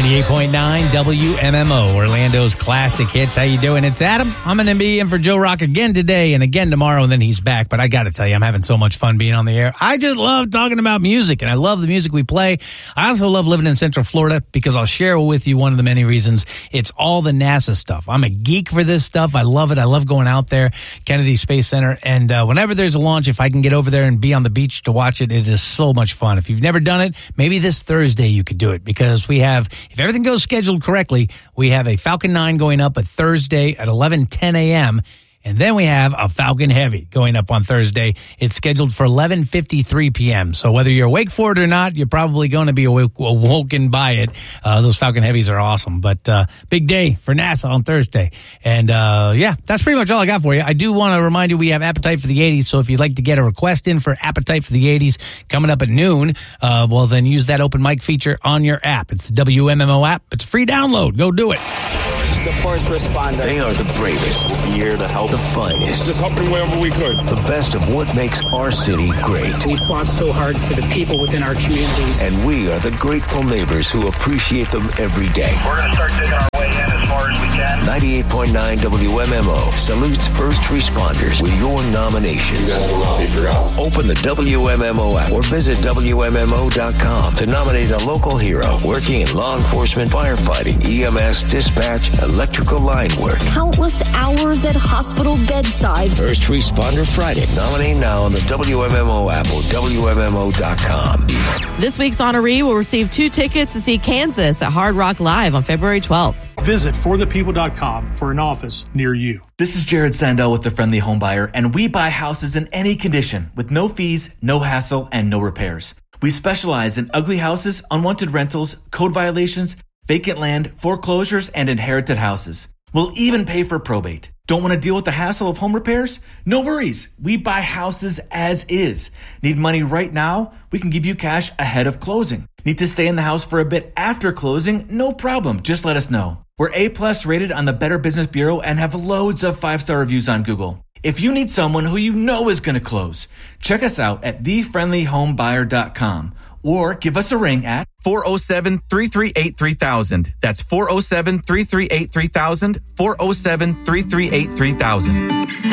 98.9 WMMO, Orlando's classic hits. How you doing? It's Adam. I'm going to be in for Joe Rock again today and again tomorrow, and then he's back. But I got to tell you, I'm having so much fun being on the air. I just love talking about music, and I love the music we play. I also love living in Central Florida because I'll share with you one of the many reasons. It's all the NASA stuff. I'm a geek for this stuff. I love it. I love going out there, Kennedy Space Center, and whenever there's a launch, if I can get over there and be on the beach to watch it, it is so much fun. If you've never done it, maybe this Thursday you could do it because we have, if everything goes scheduled correctly, we have a Falcon 9 going up at Thursday at 11:10 a.m., and then we have a Falcon Heavy going up on Thursday. It's scheduled for 11:53 p.m. So whether you're awake for it or not, you're probably going to be awoken by it. Those Falcon Heavies are awesome. But big day for NASA on Thursday. And yeah, that's pretty much all I got for you. I do want to remind you we have Appetite for the 80s. So if you'd like to get a request in for Appetite for the 80s coming up at noon, well, then use that open mic feature on your app. It's the WMMO app. It's a free download. Go do it. The first responder. They are the bravest. Here to help. The finest. Just helping wherever we could. The best of what makes our city great. We fought so hard for the people within our communities. And we are the grateful neighbors who appreciate them every day. We're going to start digging our way in as far as we can. 98.9 WMMO salutes first responders with your nominations. You guys will not be forgotten. Open the WMMO app or visit WMMO.com to nominate a local hero working in law enforcement, firefighting, EMS, dispatch, electrical line work. Countless hours at hospital bedsides. First Responder Friday. Nominate now on the WMMO app or WMMO.com. This week's honoree will receive 2 tickets to see Kansas at Hard Rock Live on February 12th. Visit forthepeople.com for an office near you. This is Jared Sandell with The Friendly Home Buyer, and we buy houses in any condition with no fees, no hassle, and no repairs. We specialize in ugly houses, unwanted rentals, code violations, vacant land, foreclosures, and inherited houses. We'll even pay for probate. Don't want to deal with the hassle of home repairs? No worries. We buy houses as is. Need money right now? We can give you cash ahead of closing. Need to stay in the house for a bit after closing? No problem. Just let us know. We're A+ rated on the Better Business Bureau and have loads of 5-star reviews on Google. If you need someone who you know is going to close, check us out at thefriendlyhomebuyer.com or give us a ring at 407-338-3000. That's 407-338-3000, 407-338-3000.